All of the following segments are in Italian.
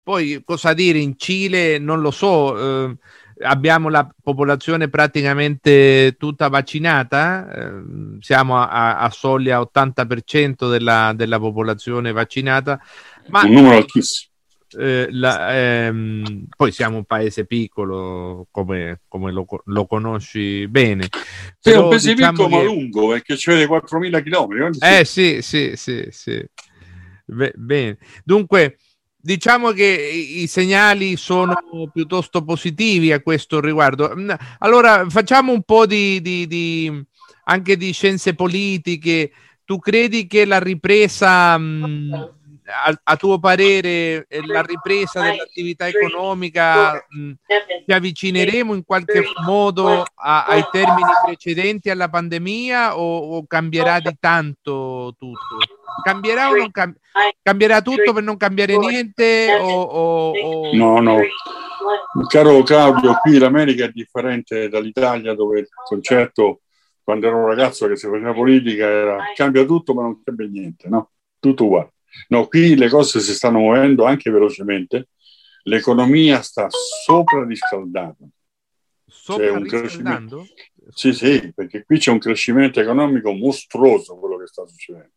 Poi cosa dire in Cile non lo so, abbiamo la popolazione praticamente tutta vaccinata, siamo a soglia 80% della popolazione vaccinata, ma Un numero altissimo. poi siamo un paese piccolo, come lo conosci bene, Sì, è un però paese diciamo piccolo ma che lungo, perché ci vede 4.000 chilometri. Quanti sono? sì, sì, sì, sì. Bene. Dunque, diciamo che i segnali sono piuttosto positivi a questo riguardo. Allora, facciamo un po' anche di scienze politiche. Tu credi che la ripresa, a tuo parere, la ripresa dell'attività economica, ci avvicineremo in qualche modo ai termini precedenti alla pandemia o cambierà di tanto tutto? Cambierà o non cambierà tutto per non cambiare niente No, no. Caro Claudio, qui l'America è differente dall'Italia, dove il concetto, quando ero un ragazzo che si faceva politica, era cambia tutto ma non cambia niente, no? Tutto uguale. No, qui le cose si stanno muovendo anche velocemente, l'economia sta sopra riscaldata. C'è sopra un crescimento. riscaldando? Sì, sì, perché qui c'è un crescimento economico mostruoso quello che sta succedendo.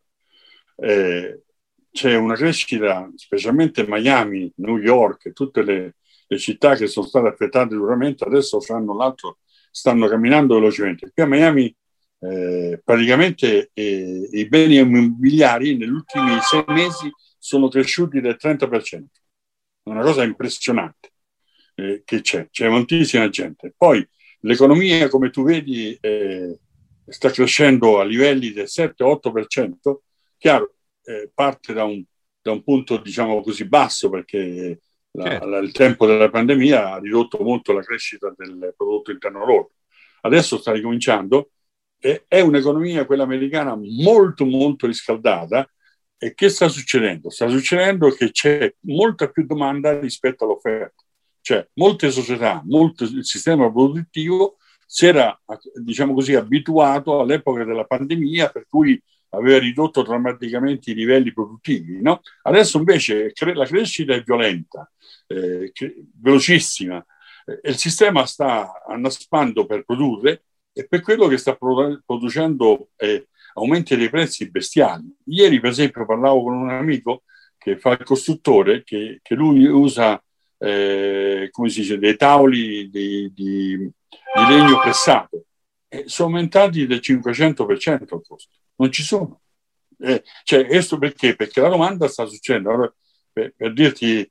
C'è una crescita, specialmente Miami, New York, tutte le città che sono state affettate duramente, adesso fanno l'altro, stanno camminando velocemente. Qui a Miami praticamente i beni immobiliari negli ultimi 6 mesi sono cresciuti del 30%. Una cosa impressionante che c'è moltissima gente. Poi l'economia, come tu vedi, sta crescendo a livelli del 7-8%. Chiaro, parte da un punto, diciamo così, basso, perché Certo. il tempo della pandemia ha ridotto molto la crescita del prodotto interno lordo. Adesso sta ricominciando, è un'economia, quella americana, molto, molto riscaldata. E che sta succedendo? Sta succedendo che c'è molta più domanda rispetto all'offerta. Cioè, molte società, il sistema produttivo si era, diciamo così, abituato all'epoca della pandemia, per cui aveva ridotto drammaticamente i livelli produttivi. No? Adesso invece la crescita è violenta, velocissima, e il sistema sta annaspando per produrre, e per quello che sta producendo aumenti dei prezzi bestiali. Ieri, per esempio, parlavo con un amico che fa il costruttore, che lui usa, come si dice, dei tavoli di legno pressato. Sono aumentati del 500% il costo. Non ci sono. Cioè, questo perché? Perché la domanda sta succedendo. Allora, per dirti,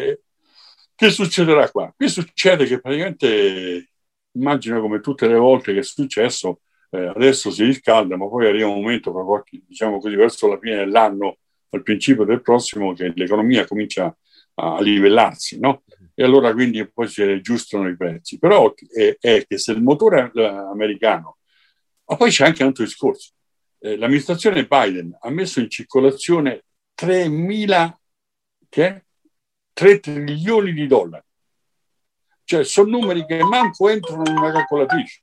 che succederà qua? Qui succede che praticamente, immagino come tutte le volte che è successo, adesso si riscalda, ma poi arriva un momento, diciamo così, verso la fine dell'anno, al principio del prossimo, che l'economia comincia a livellarsi, no? E allora quindi poi si aggiustano i prezzi. Però è che se il motore americano, ma poi c'è anche un altro discorso, l'amministrazione Biden ha messo in circolazione 3.000, che 3 trilioni di dollari. Cioè, sono numeri che manco entrano in una calcolatrice.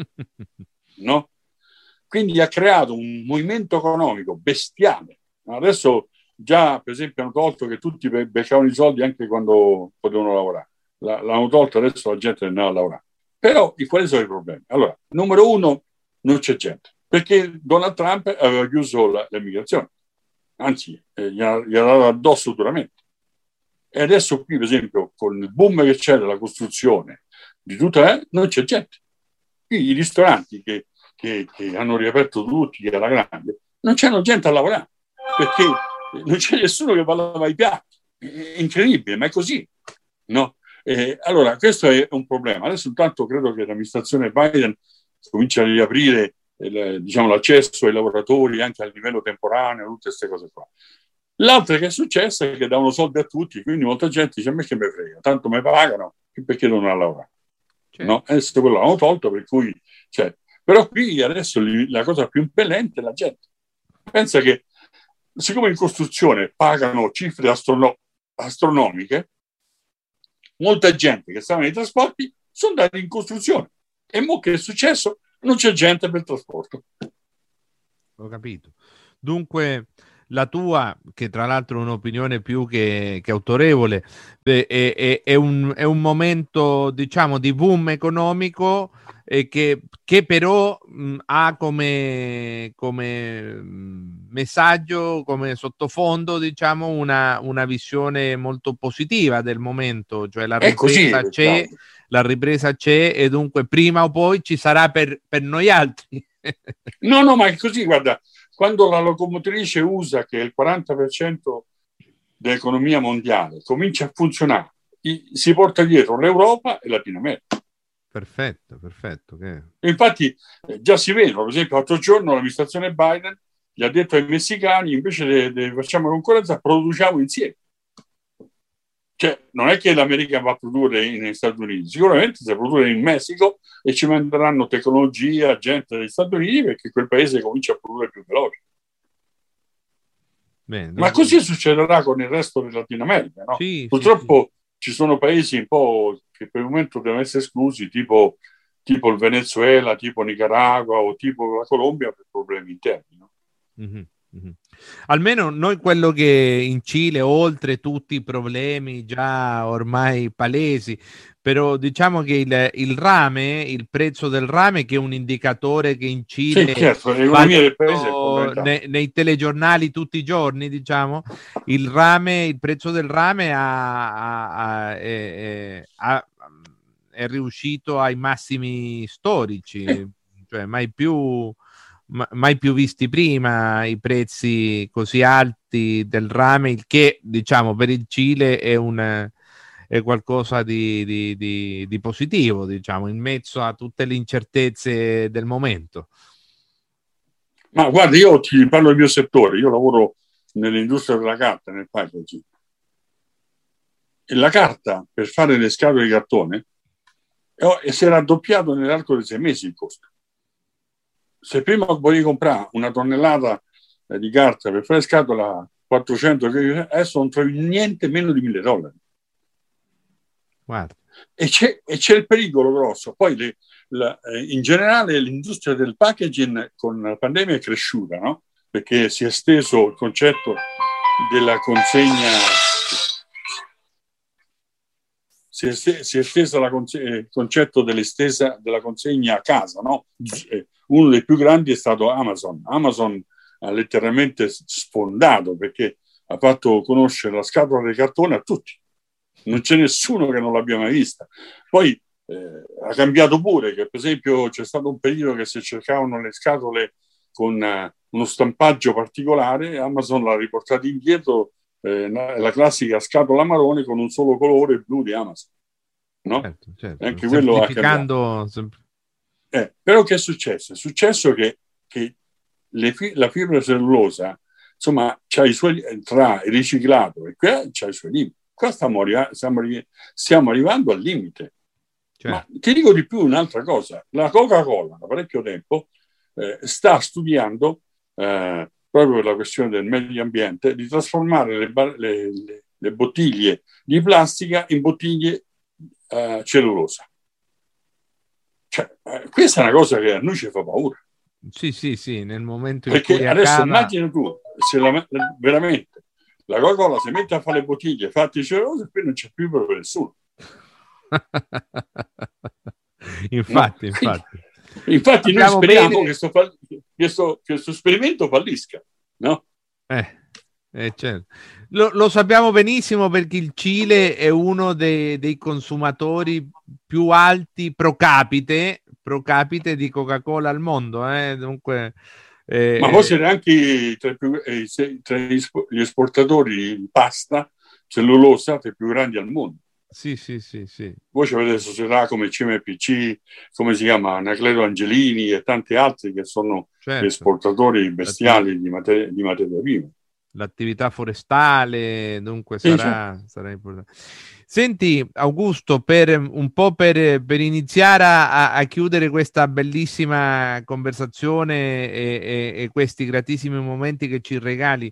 No? Quindi ha creato un movimento economico bestiale. Adesso già, per esempio, hanno tolto che tutti beccavano i soldi anche quando potevano lavorare. L'hanno tolto, adesso la gente andava a lavorare. Però quali sono i problemi? Allora, numero uno, non c'è gente, perché Donald Trump aveva chiuso l'immigrazione, anzi, gli ha dato addosso duramente. E adesso qui, per esempio, con il boom che c'è della costruzione, di tutto, non c'è gente. Qui i ristoranti che hanno riaperto tutti alla grande, non c'è gente a lavorare, perché non c'è nessuno che va a lavare i piatti. È incredibile, ma è così. No? Allora, questo è un problema. Adesso intanto credo che l'amministrazione Biden comincia a riaprire diciamo, l'accesso ai lavoratori anche a livello temporaneo, tutte queste cose qua. L'altro che è successo è che davano soldi a tutti, quindi molta gente dice: a me che mi frega, tanto mi pagano, perché non a lavorare? Certo. No? Adesso quello l'hanno tolto, per cui però qui adesso la cosa più impellente è la gente. Pensa che, siccome in costruzione pagano cifre astronomiche, molta gente che stava nei trasporti sono andati in costruzione. E mo che è successo? Non c'è gente per il trasporto. Ho capito. Dunque, la tua, che tra l'altro è un'opinione più che autorevole, è un momento, diciamo, di boom economico che però ha come messaggio, come sottofondo, diciamo, una visione molto positiva del momento, cioè È così, Claudio. la ripresa c'è e dunque prima o poi ci sarà per noi altri. No, ma è così, guarda, quando la locomotrice USA, che è il 40% dell'economia mondiale, comincia a funzionare, si porta dietro l'Europa e Latino America. Perfetto. Infatti già si vede, per esempio l'altro giorno l'amministrazione Biden gli ha detto ai messicani, invece di facciamo concorrenza, produciamo insieme. Cioè, non è che l'America va a produrre negli Stati Uniti, sicuramente si produrre in Messico e ci manderanno tecnologia, gente degli Stati Uniti, perché quel paese comincia a produrre più veloce. Ma così succederà con il resto del Latino America, no? Sì, purtroppo ci sono paesi un po' che per il momento devono essere esclusi, tipo il Venezuela, tipo Nicaragua o tipo la Colombia, per problemi interni, no? Almeno noi quello che in Cile, oltre tutti i problemi già ormai palesi, però diciamo che il prezzo del rame, che è un indicatore che in Cile l'economia del paese è fondamentale. nei telegiornali tutti i giorni, diciamo, il prezzo del rame è riuscito ai massimi storici, cioè mai più visti prima i prezzi così alti del rame, il che, diciamo, per il Cile è qualcosa di positivo, diciamo, in mezzo a tutte le incertezze del momento. Ma guarda, io ti parlo del mio settore, io lavoro nell'industria della carta, nel packaging. E la carta, per fare le scatole di cartone, si è raddoppiato nell'arco di 6 mesi il costo. Se prima volevi comprare una tonnellata di carta per fare scatola 400, adesso non trovi niente meno di $1.000. Guarda. E c'è il pericolo grosso. Poi in generale l'industria del packaging con la pandemia è cresciuta, no? Perché si è esteso il concetto della consegna, si è esteso il concetto della consegna a casa, no? Uno dei più grandi è stato Amazon. Amazon ha letteralmente sfondato, perché ha fatto conoscere la scatola di cartone a tutti. Non c'è nessuno che non l'abbia mai vista. Poi ha cambiato pure, che per esempio c'è stato un periodo che se cercavano le scatole con uno stampaggio particolare, Amazon l'ha riportata indietro, la classica scatola marrone con un solo colore, blu di Amazon. No? Certo. Anche quello ha cambiato. Però che è successo? È successo che la fibra cellulosa, insomma, c'ha i suoi, tra il riciclato e qua c'ha i suoi limiti. Qua stiamo arrivando al limite. Certo. Ma ti dico di più un'altra cosa. La Coca-Cola da parecchio tempo sta studiando, proprio per la questione del medio ambiente, di trasformare le bottiglie di plastica in bottiglie cellulosa. Cioè, questa è una cosa che a noi ci fa paura. Sì, nel momento in perché cui adesso immagina tu, se veramente la Coca-Cola si mette a fare le bottiglie fatte di cellulosa, e poi non c'è più proprio nessuno. Infatti noi speriamo che questo esperimento fallisca, no? Certo. Lo sappiamo benissimo, perché il Cile è uno dei consumatori più alti pro capite di Coca-Cola al mondo, dunque ma voi siete anche tra gli esportatori di pasta cellulosa tra i più grandi al mondo. Sì. Voi avete società come CMPC, come si chiama, Anacleto Angelini e tanti altri che sono esportatori bestiali di materia prima. L'attività forestale, dunque sarà importante. Senti Augusto, per iniziare a chiudere questa bellissima conversazione e questi gratissimi momenti che ci regali,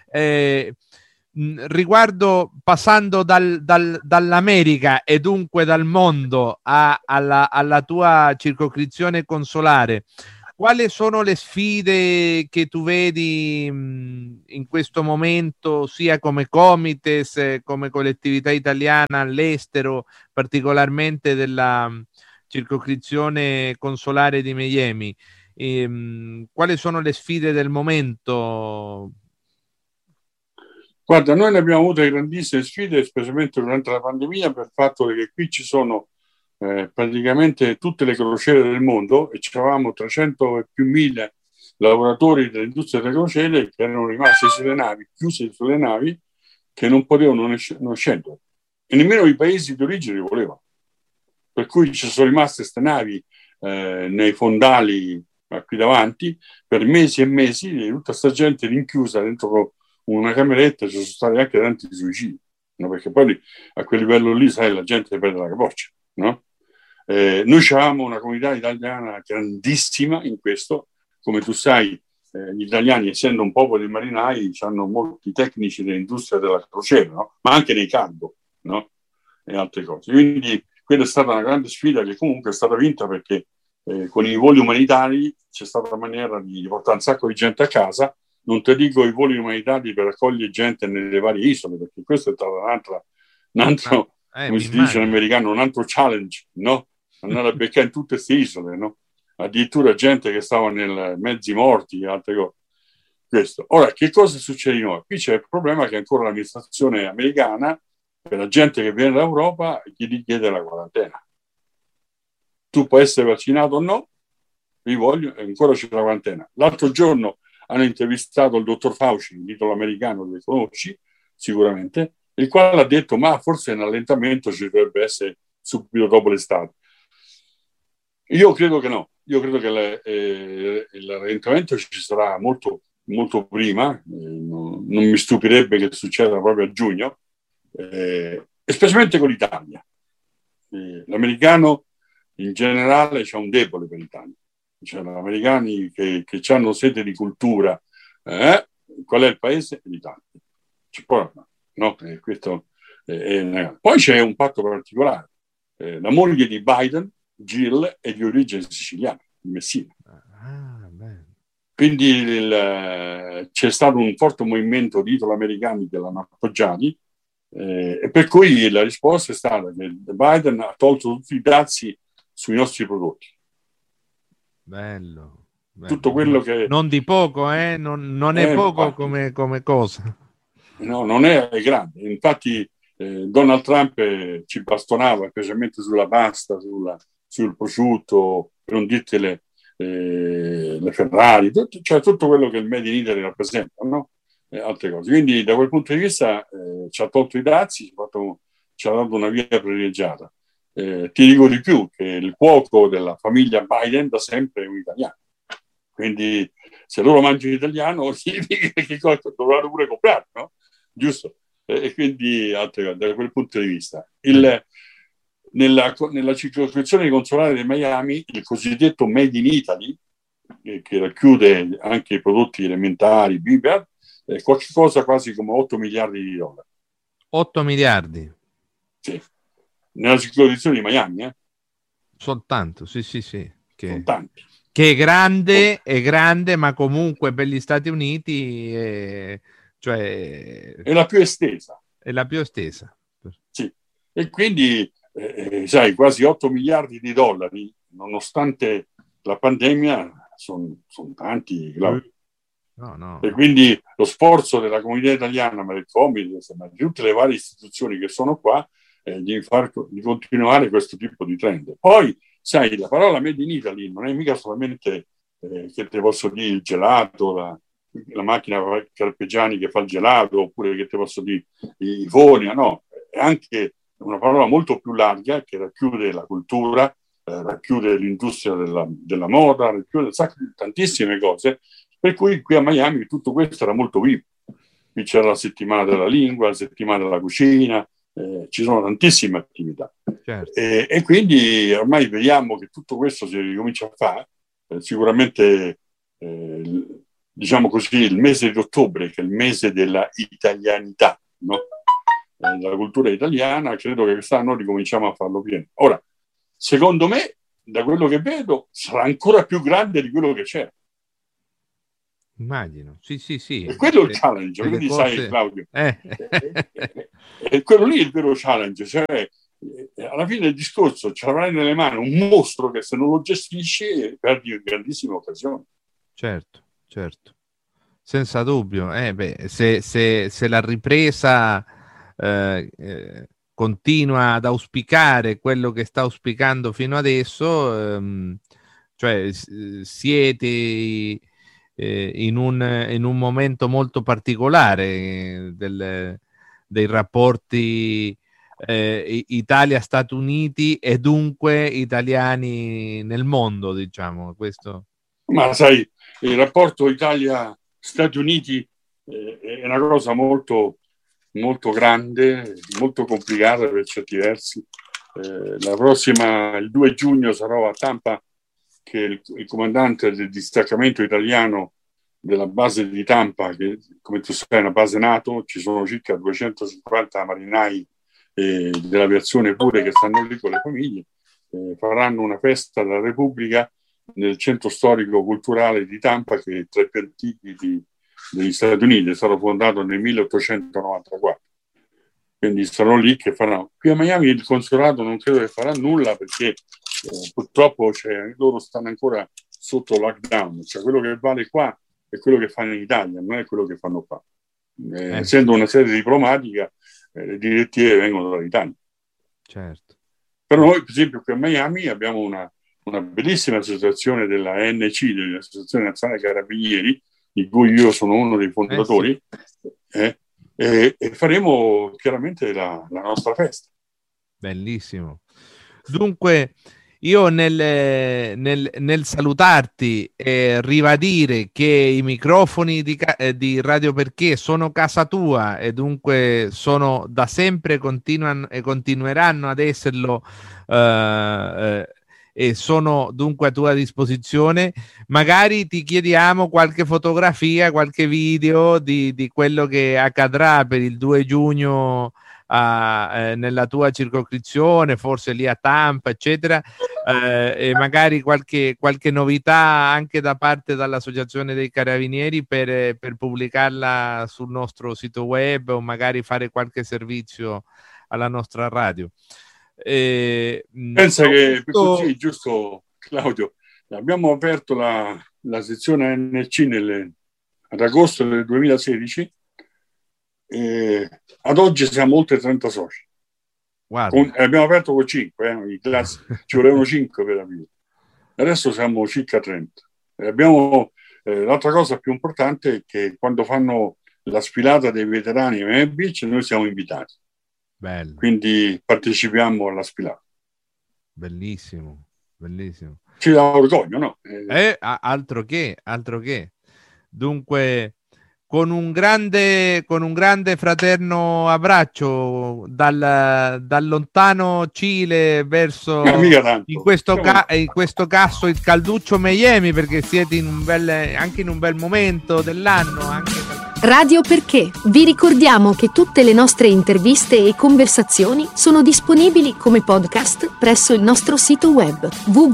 riguardo, passando dall'America e dunque dal mondo alla tua circoscrizione consolare, quali sono le sfide che tu vedi in questo momento, sia come Comites, come collettività italiana all'estero, particolarmente della circoscrizione consolare di Miami? Quali sono le sfide del momento? Guarda, noi ne abbiamo avute grandissime sfide, specialmente durante la pandemia, per il fatto che qui ci sono praticamente tutte le crociere del mondo e avevamo 300 e più mille lavoratori dell'industria delle crociere che erano rimasti sulle navi, chiusi sulle navi, che non potevano non scendere. E nemmeno i paesi di origine li volevano. Per cui ci sono rimaste queste navi nei fondali qui davanti per mesi e mesi, e tutta questa gente rinchiusa dentro una cameretta. Ci sono stati anche tanti suicidi, no? Perché poi a quel livello lì, sai, la gente perde la capoccia, no? Noi avevamo una comunità italiana grandissima in questo, come tu sai. Gli italiani, essendo un popolo di marinai, hanno molti tecnici dell'industria della crociera, no? Ma anche nei cargo, no? E altre cose. Quindi quella è stata una grande sfida che comunque è stata vinta, perché con i voli umanitari c'è stata una maniera di portare un sacco di gente a casa. Non ti dico i voli umanitari per accogliere gente nelle varie isole, perché questo è stato un altro come si dice in americano, un altro challenge, no? Andare a beccare in tutte queste isole, no? Addirittura gente che stava nel mezzi morti e altre cose. Questo. Ora, che cosa succede in noi? Qui c'è il problema che ancora l'amministrazione americana, per la gente che viene dall'Europa, gli chiede la quarantena. Tu puoi essere vaccinato o no, ancora c'è la quarantena. L'altro giorno hanno intervistato il dottor Fauci, l'italo americano, che conosci sicuramente, il quale ha detto: ma forse un allentamento ci dovrebbe essere subito dopo l'estate. Io credo che no, io credo che l'allentamento ci sarà molto, molto prima, non mi stupirebbe che succeda proprio a giugno, specialmente con l'Italia. L'americano in generale c'ha un debole per l'Italia. C'erano americani che hanno sete di cultura. Qual è il paese? L'Italia. No? Poi c'è un fatto particolare. La moglie di Biden, Jill, è di origine siciliana, di Messina. Quindi c'è stato un forte movimento di italo-americani che l'hanno appoggiati, e per cui la risposta è stata che Biden ha tolto tutti i dazi sui nostri prodotti. Bello. Tutto quello che non di poco, non è poco come cosa. No, non è grande. Infatti Donald Trump ci bastonava, specialmente sulla pasta, sul prosciutto, per non dirti le Ferrari, tutto quello che il Made in Italy rappresenta, no? Altre cose. Quindi da quel punto di vista ci ha tolto i dazi, ci ha dato una via privilegiata. Ti dico di più, che il cuoco della famiglia Biden da sempre è un italiano. Quindi se loro mangiano italiano significa che dovranno pure comprare, no? Giusto? E quindi da quel punto di vista. Nella circoscrizione consolare di Miami, il cosiddetto Made in Italy, che racchiude anche i prodotti elementari, Biber, è qualcosa quasi come 8 miliardi di dollari. 8 miliardi? Sì. Nella circoscrizione di Miami, Soltanto, sì. Sono tanti. Che è grande, ma comunque per gli Stati Uniti è la più estesa. È la più estesa. Sì. E quindi, sai, quasi 8 miliardi di dollari, nonostante la pandemia, sono tanti. No. E quindi lo sforzo della comunità italiana, ma del Comites, ma di tutte le varie istituzioni che sono qua, di continuare questo tipo di trend. Poi, sai, la parola Made in Italy non è mica solamente che te posso dire il gelato, la macchina Carpegiani che fa il gelato, oppure che te posso dire i Vonia, no, è anche una parola molto più larga che racchiude la cultura, racchiude l'industria della moda, racchiude tantissime cose, per cui qui a Miami tutto questo era molto vivo. Qui c'era la settimana della lingua, la settimana della cucina, ci sono tantissime attività. Certo. E quindi ormai vediamo che tutto questo si ricomincia a fare. Sicuramente diciamo così, il mese di ottobre, che è il mese della italianità, no? Della cultura italiana, credo che quest'anno ricominciamo a farlo pieno. Ora, secondo me da quello che vedo, sarà ancora più grande di quello che c'è. Immagino, sì. E quello è il challenge, quindi cose... sai, Claudio, è quello lì il vero challenge, cioè alla fine del discorso ce l'avrai nelle mani un mostro che se non lo gestisci perdi una grandissima occasione. Certo, senza dubbio. Se la ripresa continua ad auspicare quello che sta auspicando fino adesso, cioè siete in un momento molto particolare dei rapporti Italia-Stati Uniti e dunque italiani nel mondo, diciamo, questo. Ma sai, il rapporto Italia-Stati Uniti è una cosa molto, molto grande, molto complicata per certi versi. La prossima, il 2 giugno, sarò a Tampa, che il comandante del distaccamento italiano della base di Tampa, che come tu sai è una base NATO, ci sono circa 250 marinai dell'aviazione pure che stanno lì con le famiglie, faranno una festa della Repubblica nel centro storico culturale di Tampa, che è tra i più antichi degli Stati Uniti, è stato fondato nel 1894. Quindi sarò lì che faranno. Qui a Miami il consolato non credo che farà nulla, perché purtroppo loro stanno ancora sotto lockdown, cioè quello che vale qua è quello che fanno in Italia, non è quello che fanno qua. Essendo una sede diplomatica, le direttive vengono dall'Italia. Certo. Però noi, per esempio, qui a Miami abbiamo una bellissima associazione della ANC, dell'Associazione Nazionale Carabinieri, di cui io sono uno dei fondatori, e faremo chiaramente la nostra festa. Bellissimo. Dunque, io nel salutarti e ribadire che i microfoni di Radio Perché sono casa tua e dunque sono da sempre, continuano e continueranno ad esserlo, e sono dunque a tua disposizione. Magari ti chiediamo qualche fotografia, qualche video di quello che accadrà per il 2 giugno nella tua circoscrizione, forse lì a Tampa, eccetera, e magari qualche novità anche da parte dall'Associazione dei Carabinieri per pubblicarla sul nostro sito web, o magari fare qualche servizio alla nostra radio. Pensa che così, giusto Claudio, abbiamo aperto la sezione ANC ad agosto del 2016 e ad oggi siamo oltre 30 soci. Abbiamo aperto con 5, i classi, ci volevano 5 per aprire. Adesso siamo circa 30. L'altra cosa più importante è che quando fanno la sfilata dei veterani a Miami Beach noi siamo invitati. Bello. Quindi partecipiamo alla sfilata. Bellissimo. Ci dà orgoglio, no? Altro che. Dunque, con un grande fraterno abbraccio dal lontano Cile verso in questo caso il calduccio Miami, perché siete anche in un bel momento dell'anno. Radio Perché. Vi ricordiamo che tutte le nostre interviste e conversazioni sono disponibili come podcast presso il nostro sito web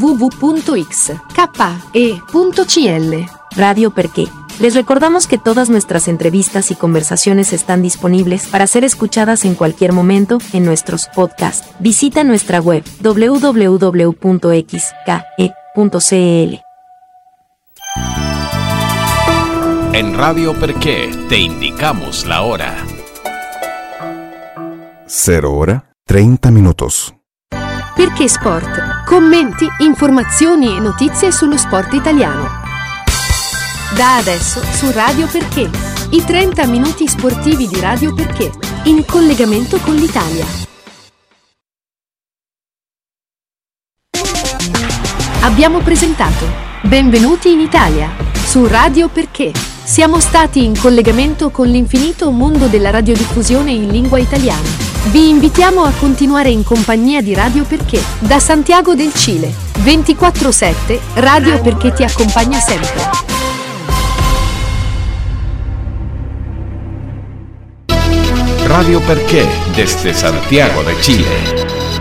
www.xke.cl. Radio Perché. Les recordamos que todas nuestras entrevistas y conversaciones están disponibles para ser escuchadas en cualquier momento en nuestros podcasts. Visita nuestra web www.xke.cl. En Radio Perché te indicamos la hora. 0:30. Perché Sport. Commenti, informazioni e notizie sullo sport italiano. Da adesso su Radio Perché. I 30 minuti sportivi di Radio Perché. In collegamento con l'Italia. Abbiamo presentato Benvenuti in Italia su Radio Perché. Siamo stati in collegamento con l'infinito mondo della radiodiffusione in lingua italiana. Vi invitiamo a continuare in compagnia di Radio Perché da Santiago del Cile. 24/7 Radio Perché ti accompagna sempre. Radio Perché desde Santiago de Chile.